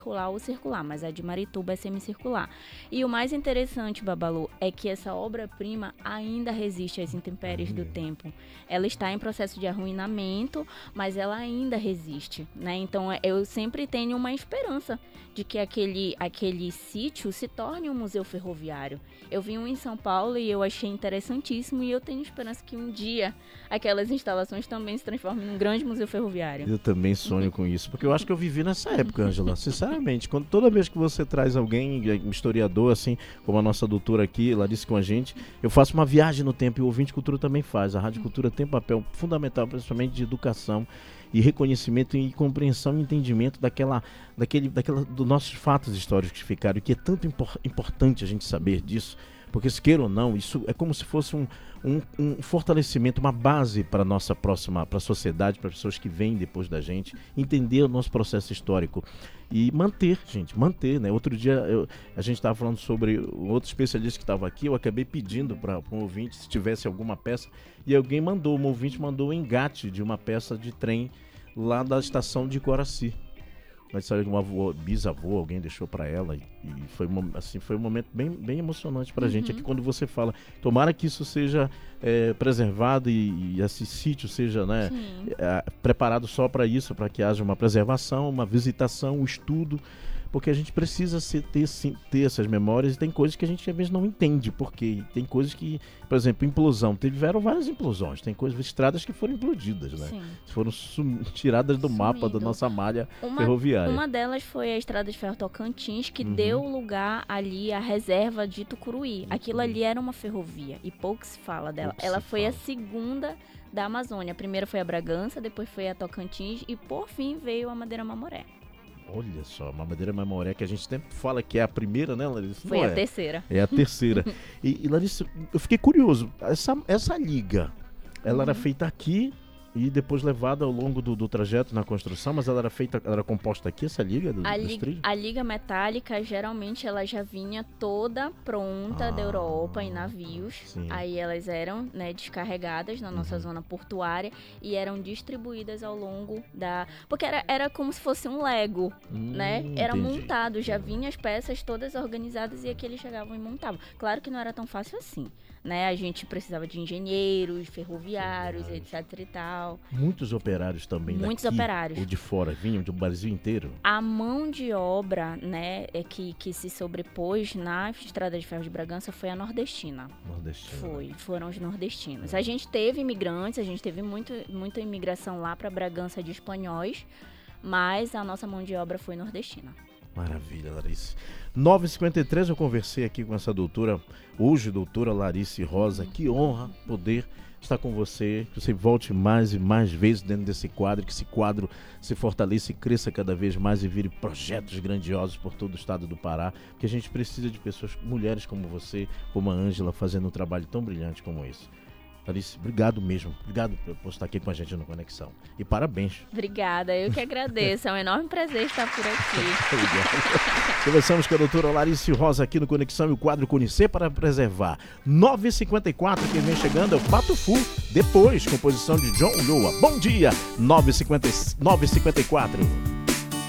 ou circular, mas a de Marituba é semicircular. E o mais interessante, Babalu, é que essa obra-prima ainda resiste às intempéries do tempo. Ela está em processo de arruinamento, mas ela ainda resiste, né? Então eu sempre tenho uma esperança de que aquele sítio se torne um museu ferroviário. Eu vi um em São Paulo e eu achei interessantíssimo, e eu tenho esperança que um dia aquelas instalações também se transformem num grande museu ferroviário. Eu também sonho com isso, porque eu acho que eu vivi nessa época, Ângela, sinceramente. Toda vez que você traz alguém, um historiador, assim, como a nossa doutora aqui, Larissa, com a gente, eu faço uma viagem no tempo, e o Ouvinte Cultura também faz. A Rádio Cultura tem um papel fundamental, principalmente de educação e reconhecimento e compreensão e entendimento dos nossos fatos históricos que ficaram, e que é tanto importante a gente saber disso, porque, se queira ou não, isso é como se fosse um fortalecimento, uma base para a nossa próxima, para a sociedade, para as pessoas que vêm depois da gente, entender o nosso processo histórico e manter, né? Outro dia a gente estava falando sobre um outro especialista que estava aqui, eu acabei pedindo para um ouvinte se tivesse alguma peça, e um ouvinte mandou o engate de uma peça de trem lá da estação de Coraci. Mas sabe, um bisavô, alguém deixou para ela, e foi um momento bem emocionante pra gente. É que quando você fala, tomara que isso seja preservado, e esse sítio seja, né, preparado só para isso, para que haja uma preservação, uma visitação, um estudo, porque a gente precisa ter essas memórias, e tem coisas que a gente às vezes não entende, porque tem coisas que, por exemplo, implosão, tiveram várias implosões, tem estradas que foram implodidas, né? Sim. Foram tiradas do mapa da nossa malha ferroviária. Uma delas foi a Estrada de Ferro Tocantins, que deu lugar ali à reserva de Tucuruí. Aquilo ali era uma ferrovia, e pouco se fala dela. Ela foi a segunda da Amazônia. A primeira foi a Bragança, depois foi a Tocantins, e por fim veio a Madeira Mamoré. Olha só, uma Madeira Mamoré, que a gente sempre fala que é a primeira, né, Larissa? Foi a terceira. É a terceira. E Larissa, eu fiquei curioso. Essa liga, ela era feita aqui e depois levada ao longo do trajeto na construção, mas ela era composta aqui, essa liga dos trilhos? A liga metálica, geralmente, ela já vinha toda pronta da Europa, em navios. Sim. Aí elas eram, né, descarregadas na nossa zona portuária e eram distribuídas ao longo da... Porque era como se fosse um Lego, né? Era montado, já vinha as peças todas organizadas, e aqui eles chegavam e montavam. Claro que não era tão fácil assim, né? A gente precisava de engenheiros, ferroviários, etc e tal. Muitos operários também. Muitos daqui, operários. Ou de fora, vinham do Brasil inteiro. A mão de obra, né, que se sobrepôs na Estrada de Ferro de Bragança foi a nordestina. Foram os nordestinos. A gente teve imigrantes, a gente teve muita imigração lá para Bragança de espanhóis, mas a nossa mão de obra foi nordestina. Maravilha, Larissa. 9h53, eu conversei aqui com essa doutora, hoje doutora Larissa Rosa. Que honra poder estar com você, que você volte mais e mais vezes dentro desse quadro, que esse quadro se fortaleça e cresça cada vez mais e vire projetos grandiosos por todo o estado do Pará, porque a gente precisa de pessoas, mulheres como você, como a Ângela, fazendo um trabalho tão brilhante como esse. Larissa, obrigado mesmo. Obrigado por estar aqui com a gente no Conexão. E parabéns. Obrigada, eu que agradeço. É um enorme prazer estar por aqui. Obrigado. Conversamos com a doutora Larissa Rosa aqui no Conexão, e o quadro Conhecer para Preservar. 9h54, quem vem chegando é o Pato Fu. Depois, composição de John Lua. Bom dia, 9h54.